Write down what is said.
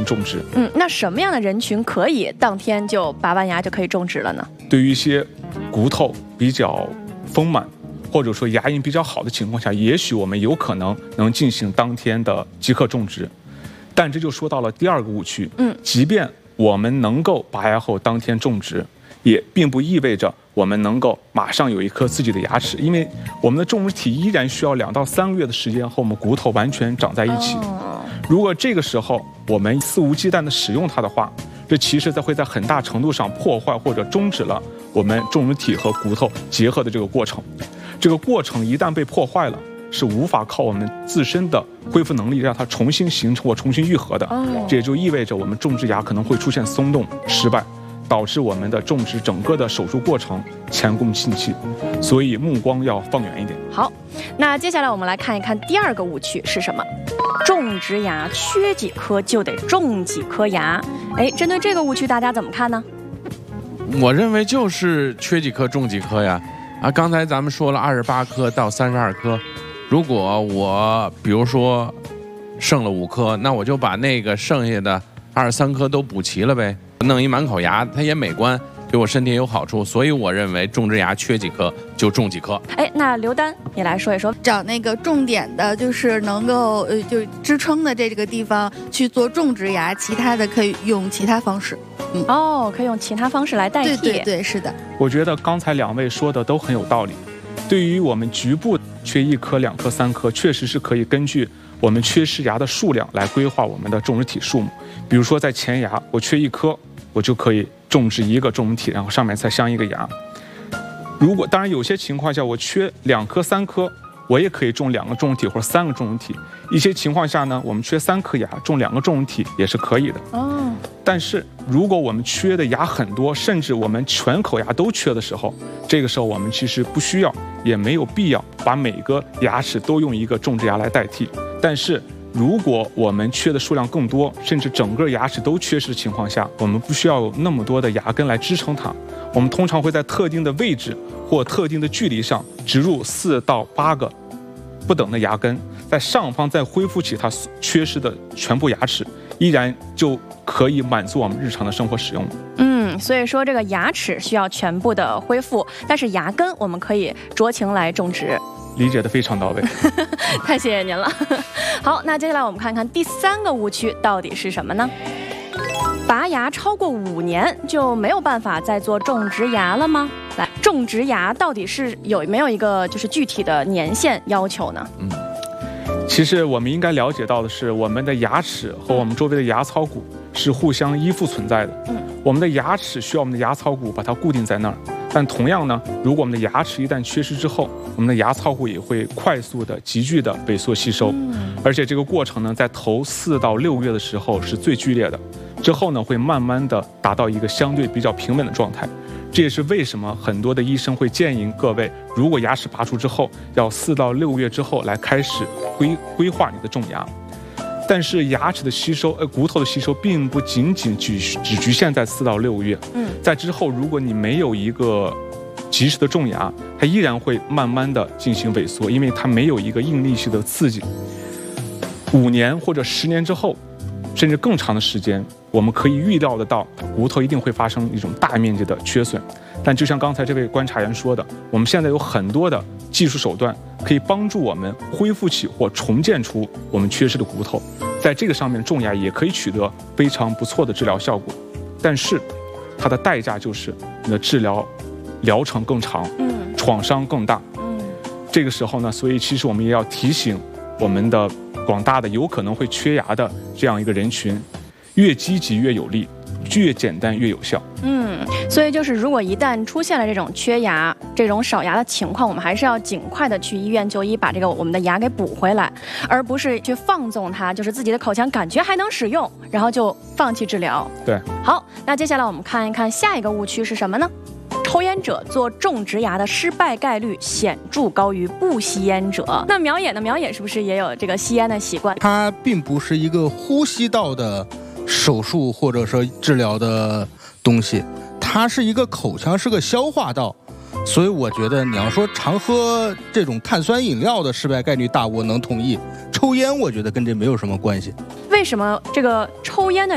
种植。 那什么样的人群可以当天就拔完牙就可以种植了呢？ 对于一些骨头比较丰满，或者说牙龈比较好的情况下，也许我们有可能进行当天的即刻种植。但这就说到了第二个误区，即便我们能够拔牙后当天种植，也并不意味着我们能够马上有一颗自己的牙齿，因为我们的种植体依然需要2到3个月的时间和我们骨头完全长在一起。如果这个时候我们肆无忌惮地使用它的话，这其实会在很大程度上破坏或者终止了我们种植体和骨头结合的这个过程。这个过程一旦被破坏了，是无法靠我们自身的恢复能力让它重新形成或重新愈合的。这也就意味着我们种植牙可能会出现松动、失败，导致我们的种植整个的手术过程前功尽弃。所以目光要放远一点。 好，那接下来我们来看一看第二个误区是什么？种植牙缺几颗就得种几颗牙。针对这个误区，大家怎么看呢？ 我认为就是缺几颗种几颗呀。刚才咱们说了28颗到32颗，如果我比如说剩了5颗，那我就把那个剩下的23颗都补齐了呗，弄一满口牙，它也美观，对我身体也有好处。所以我认为种植牙缺几颗就种几颗。 那刘丹你来说一说， 找那个重点的，就是能够就支撑的这个地方去做种植牙，其他的可以用其他方式。 可以用其他方式来代替。 对，是的。 我觉得刚才2位说的都很有道理。对于我们局部缺1颗、2颗、3颗，确实是可以根据我们缺失牙的数量来规划我们的种植体数目。比如说在前牙，我缺1颗，我就可以种植1个种植体，然后上面再镶1个牙。当然有些情况下我缺2颗、3颗，我也可以种2个种植体或者3个种植体。一些情况下呢，我们缺3颗牙，种2个种植体也是可以的。但是如果我们缺的牙很多，甚至我们全口牙都缺的时候，这个时候我们其实不需要，也没有必要把每个牙齿都用1个种植牙来代替。但是如果我们缺的数量更多，甚至整个牙齿都缺失的情况下，我们不需要有那么多的牙根来支撑它。我们通常会在特定的位置或特定的距离上植入4到8个不等的牙根，在上方再恢复起它缺失的全部牙齿，依然就可以满足我们日常的生活使用。 所以说这个牙齿需要全部的恢复，但是牙根我们可以酌情来种植。 理解得非常到位。 太谢谢您了。好，那接下来我们看看第3个误区到底是什么呢？拔牙超过5年就没有办法再做种植牙了吗？来，种植牙到底是有没有一个就是具体的年限要求呢？ 其实我们应该了解到的是，我们的牙齿和我们周围的牙槽骨是互相依附存在的。我们的牙齿需要我们的牙槽骨把它固定在那儿，但同样呢，如果我们的牙齿一旦缺失之后，我们的牙槽骨也会快速的、急剧的萎缩吸收，而且这个过程呢，在头4到6个月的时候是最剧烈的，之后呢，会慢慢的达到一个相对比较平稳的状态。这也是为什么很多的医生会建议各位，如果牙齿拔除之后，要4到6个月之后来开始规划你的种牙。但是牙齿的吸收，骨头的吸收并不仅仅只局限在4到6个月。在之后，如果你没有一个及时的种牙，它依然会慢慢的进行萎缩，因为它没有一个应力性的刺激。5年或者10年之后，甚至更长的时间，我们可以预料得到，骨头一定会发生一种大面积的缺损。但就像刚才这位观察员说的，我们现在有很多的技术手段可以帮助我们恢复起或重建出我们缺失的骨头，在这个上面种牙也可以取得非常不错的治疗效果。但是它的代价就是你的治疗疗程更长，创伤更大。这个时候呢，所以其实我们也要提醒我们的广大的有可能会缺牙的这样一个人群，越积极越有力，越简单越有效。 所以就是如果一旦出现了这种缺牙、这种少牙的情况，我们还是要尽快的去医院就医，把我们的牙给补回来，而不是去放纵它，就是自己的口腔感觉还能使用，然后就放弃治疗。 对。 好，那接下来我们看一看下一个误区是什么呢？抽烟者做种植牙的失败概率显著高于不吸烟者。那苗野呢？苗野是不是也有这个吸烟的习惯？ 它并不是一个呼吸道的手术或者说治疗的东西，它是一个口腔，是个消化道。所以我觉得你要说常喝这种碳酸饮料的失败概率大，我能同意。抽烟我觉得跟这没有什么关系。 为什么这个抽烟的